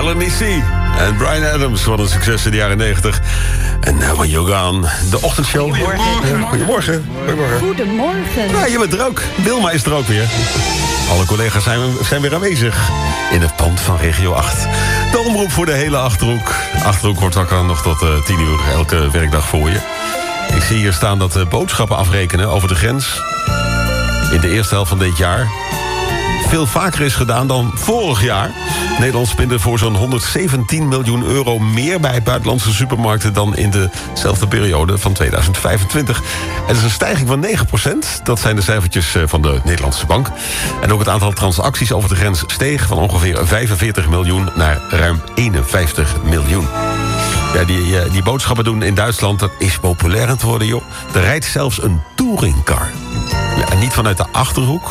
Melanie C. En Bryan Adams, wat een succes in de jaren 90. En When You're Gone, de ochtendshow. Goedemorgen. Goedemorgen. Ja, je bent er ook. Wilma is er ook weer. Alle collega's zijn weer aanwezig in het pand van Regio 8. De omroep voor de hele Achterhoek. Achterhoek wordt wakker nog tot 10 uur elke werkdag voor je. Ik zie hier staan dat boodschappen afrekenen over de grens in de eerste helft van dit jaar veel vaker is gedaan dan vorig jaar. Nederland spende voor zo'n 117 miljoen euro meer bij buitenlandse supermarkten dan in dezelfde periode van 2025. Het is een stijging van 9%. Dat zijn de cijfertjes van de Nederlandse Bank. En ook het aantal transacties over de grens steeg van ongeveer 45 miljoen naar ruim 51 miljoen. Ja, die boodschappen doen in Duitsland, dat is populair aan het worden, joh. Er rijdt zelfs een touringcar. Ja, niet vanuit de Achterhoek,